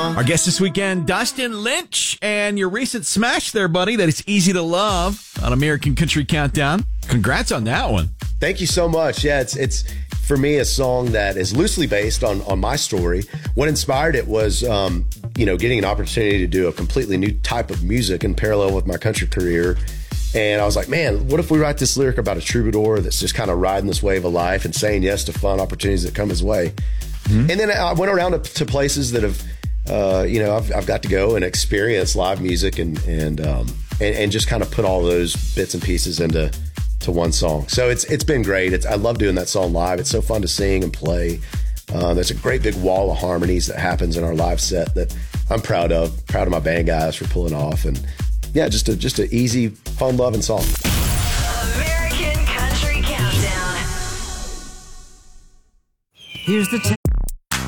Our guest this weekend, Dustin Lynch, and your recent smash there, buddy, that it's easy to love on American Country Countdown. Congrats on that one. Thank you so much. Yeah, it's for me a song that is loosely based on my story. What inspired it was, getting an opportunity to do a completely new type of music in parallel with my country career. And I was like, man, what if we write this lyric about a troubadour that's just kind of riding this wave of life and saying yes to fun opportunities that come his way. Mm-hmm. And then I went around to places that have, I've got to go and experience live music and just kind of put all those bits and pieces into one song. So it's been great. I love doing that song live. It's so fun to sing and play. There's a great big wall of harmonies that happens in our live set that I'm proud of my band guys for pulling off. And yeah, just an easy, fun loving song. American Country Countdown. Here's the